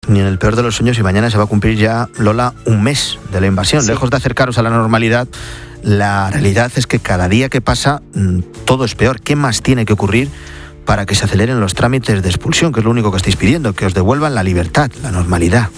ni en el peor de los sueños, y mañana se va a cumplir ya, Lola, un mes de la invasión. Sí. Lejos de acercaros a la normalidad, la realidad es que cada día que pasa todo es peor. ¿Qué más tiene que ocurrir para que se aceleren los trámites de expulsión, que es lo único que estáis pidiendo, que os devuelvan la libertad, la normalidad?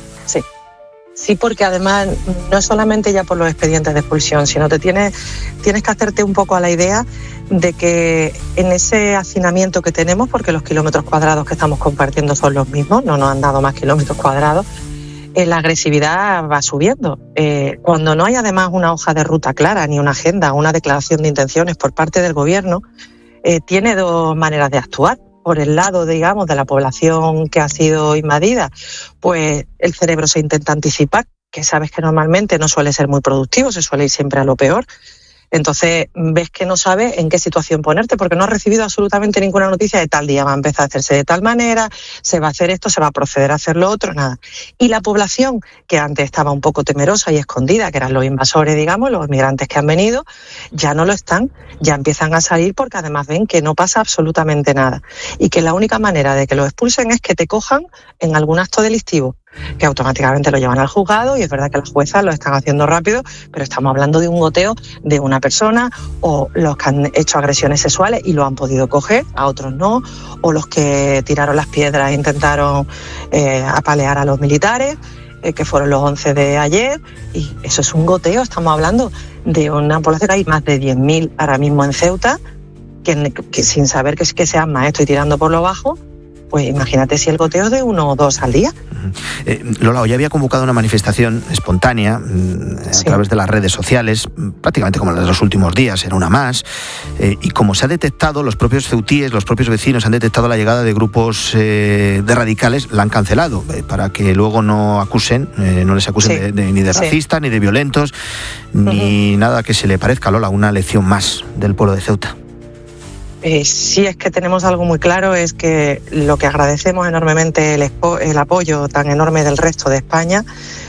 Sí, porque además no es solamente ya por los expedientes de expulsión, sino tienes que hacerte un poco a la idea de que en ese hacinamiento que tenemos, porque los kilómetros cuadrados que estamos compartiendo son los mismos, no nos han dado más kilómetros cuadrados, la agresividad va subiendo. Cuando no hay además una hoja de ruta clara, ni una agenda, una declaración de intenciones por parte del gobierno, tiene dos maneras de actuar. Por el lado, digamos, de la población que ha sido invadida, pues el cerebro se intenta anticipar, que sabes que normalmente no suele ser muy productivo, se suele ir siempre a lo peor. Entonces ves que no sabes en qué situación ponerte, porque no has recibido absolutamente ninguna noticia de tal día va a empezar a hacerse de tal manera, se va a hacer esto, se va a proceder a hacer lo otro, nada. Y la población, que antes estaba un poco temerosa y escondida, que eran los invasores, digamos, los migrantes que han venido, ya no lo están, ya empiezan a salir porque además ven que no pasa absolutamente nada. Y que la única manera de que los expulsen es que te cojan en algún acto delictivo, que automáticamente lo llevan al juzgado, y es verdad que las juezas lo están haciendo rápido, pero estamos hablando de un goteo de una persona, o los que han hecho agresiones sexuales y lo han podido coger, a otros no, o los que tiraron las piedras e intentaron apalear a los militares, que fueron los 11 de ayer, y eso es un goteo. Estamos hablando de una población que hay más de 10.000 ahora mismo en Ceuta, que sin saber que sean más, estoy tirando por lo bajo. Pues imagínate si el goteo es de 1 o 2 al día. Lola, hoy había convocado una manifestación espontánea a través de las redes sociales, prácticamente como la de los últimos días, era una más, y como se ha detectado, los propios ceutíes, los propios vecinos han detectado la llegada de grupos de radicales, la han cancelado, para que luego no acusen, no les acusen ni de racistas, ni de violentos, ni nada que se le parezca. Lola, una lección más del pueblo de Ceuta. Sí, es que tenemos algo muy claro, es que lo que agradecemos enormemente el apoyo tan enorme del resto de España.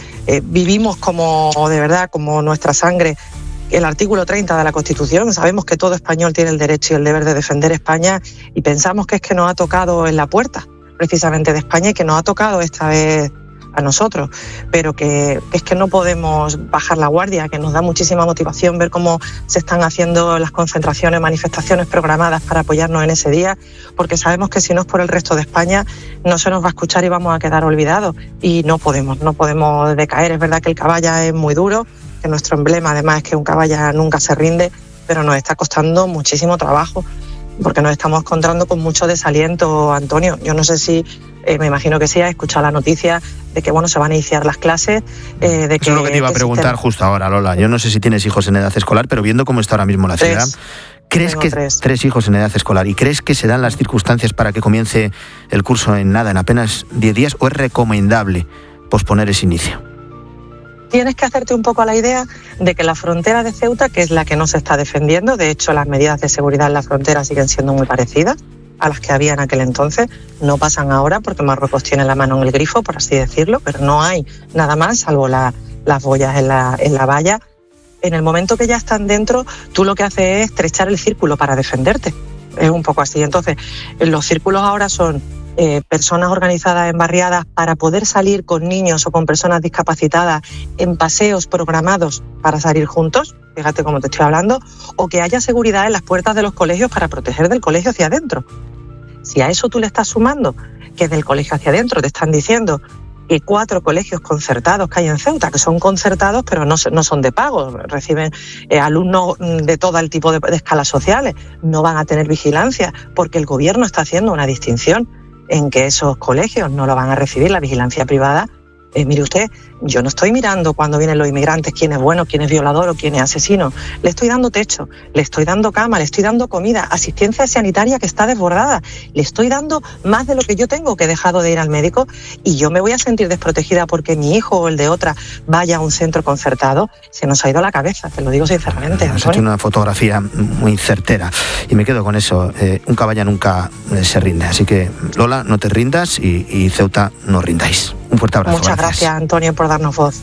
Vivimos como, de verdad, como nuestra sangre, el artículo 30 de la Constitución. Sabemos que todo español tiene el derecho y el deber de defender España, y pensamos que es que nos ha tocado en la puerta, precisamente de España, y que nos ha tocado esta vez a nosotros, pero que es que no podemos bajar la guardia, que nos da muchísima motivación ver cómo se están haciendo las concentraciones, manifestaciones programadas para apoyarnos en ese día, porque sabemos que si no es por el resto de España no se nos va a escuchar y vamos a quedar olvidados, y no podemos decaer. Es verdad que el caballa es muy duro, que nuestro emblema además es que un caballa nunca se rinde, pero nos está costando muchísimo trabajo, porque nos estamos encontrando con mucho desaliento, Antonio. Yo no sé si, me imagino que sí, has escuchado la noticia de que se van a iniciar las clases. Eso es lo que te iba a preguntar justo ahora, Lola. Yo no sé si tienes hijos en edad escolar, pero viendo cómo está ahora mismo la ciudad, ¿crees que tres hijos en edad escolar, y crees que se dan las circunstancias para que comience el curso en apenas 10 días, o es recomendable posponer ese inicio? Tienes que hacerte un poco a la idea de que la frontera de Ceuta, que es la que no se está defendiendo, de hecho las medidas de seguridad en la frontera siguen siendo muy parecidas a las que había en aquel entonces, no pasan ahora porque Marruecos tiene la mano en el grifo, por así decirlo, pero no hay nada más salvo las boyas en la valla. En el momento que ya están dentro, tú lo que haces es estrechar el círculo para defenderte, es un poco así. Entonces, los círculos ahora son personas organizadas en barriadas para poder salir con niños o con personas discapacitadas en paseos programados para salir juntos, fíjate cómo te estoy hablando, o que haya seguridad en las puertas de los colegios para proteger del colegio hacia adentro. Si a eso tú le estás sumando que del colegio hacia adentro te están diciendo que 4 colegios concertados que hay en Ceuta, que son concertados pero no son de pago, reciben alumnos de todo el tipo de escalas sociales, no van a tener vigilancia porque el gobierno está haciendo una distinción en que esos colegios no lo van a recibir la vigilancia privada. Mire usted, yo no estoy mirando cuando vienen los inmigrantes quién es bueno, quién es violador o quién es asesino. Le estoy dando techo, le estoy dando cama, le estoy dando comida, asistencia sanitaria que está desbordada. Le estoy dando más de lo que yo tengo, que he dejado de ir al médico, y yo me voy a sentir desprotegida porque mi hijo o el de otra vaya a un centro concertado. Se nos ha ido la cabeza, te lo digo sinceramente. Has hecho una fotografía muy certera y me quedo con eso. Un caballa nunca se rinde, así que Lola, no te rindas, y Ceuta, no rindáis. Un fuerte abrazo. Muchas gracias, Antonio, por darnos voz.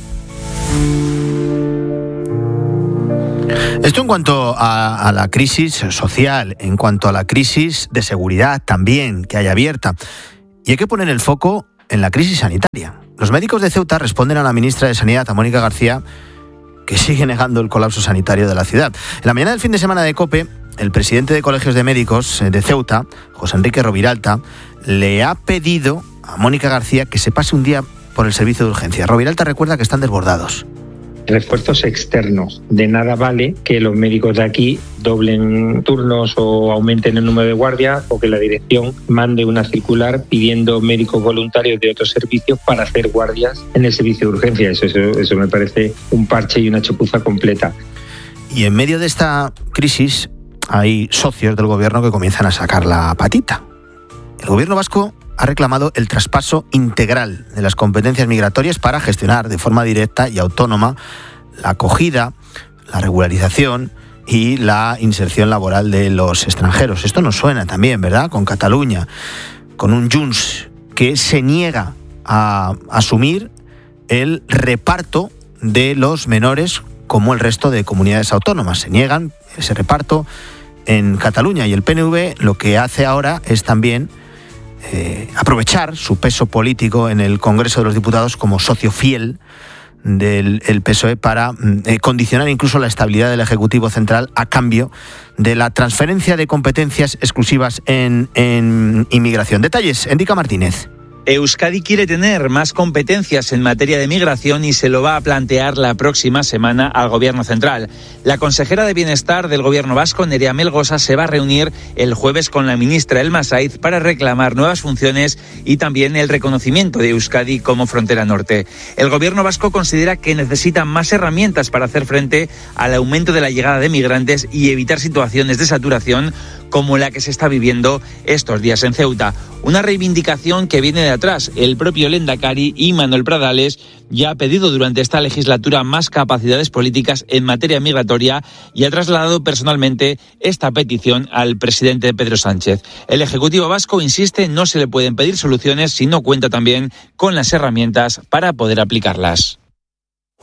Esto en cuanto a la crisis social, en cuanto a la crisis de seguridad también que hay abierta. Y hay que poner el foco en la crisis sanitaria. Los médicos de Ceuta responden a la ministra de Sanidad, a Mónica García, que sigue negando el colapso sanitario de la ciudad. En la mañana del fin de semana de COPE, el presidente de Colegios de Médicos de Ceuta, José Enrique Roviralta, le ha pedido a Mónica García que se pase un día por el servicio de urgencia. Roviralta recuerda que están desbordados. Refuerzos externos. De nada vale que los médicos de aquí doblen turnos o aumenten el número de guardias, o que la dirección mande una circular pidiendo médicos voluntarios de otros servicios para hacer guardias en el servicio de urgencia. Eso me parece un parche y una chapuza completa. Y en medio de esta crisis hay socios del gobierno que comienzan a sacar la patita. El gobierno vasco ha reclamado el traspaso integral de las competencias migratorias para gestionar de forma directa y autónoma la acogida, la regularización y la inserción laboral de los extranjeros. Esto nos suena también, ¿verdad?, con Cataluña, con un Junts que se niega a asumir el reparto de los menores como el resto de comunidades autónomas. Se niegan ese reparto en Cataluña, y el PNV lo que hace ahora es también aprovechar su peso político en el Congreso de los Diputados como socio fiel del PSOE para condicionar incluso la estabilidad del Ejecutivo Central a cambio de la transferencia de competencias exclusivas en inmigración. Detalles, Enrique Martínez. Euskadi quiere tener más competencias en materia de migración y se lo va a plantear la próxima semana al Gobierno central. La consejera de Bienestar del Gobierno vasco, Nerea Melgosa, se va a reunir el jueves con la ministra Elma Saiz para reclamar nuevas funciones y también el reconocimiento de Euskadi como frontera norte. El Gobierno vasco considera que necesita más herramientas para hacer frente al aumento de la llegada de migrantes y evitar situaciones de saturación como la que se está viviendo estos días en Ceuta. Una reivindicación que viene de atrás. El propio Lehendakari y Manuel Pradales ya ha pedido durante esta legislatura más capacidades políticas en materia migratoria y ha trasladado personalmente esta petición al presidente Pedro Sánchez. El Ejecutivo vasco insiste, no se le pueden pedir soluciones si no cuenta también con las herramientas para poder aplicarlas.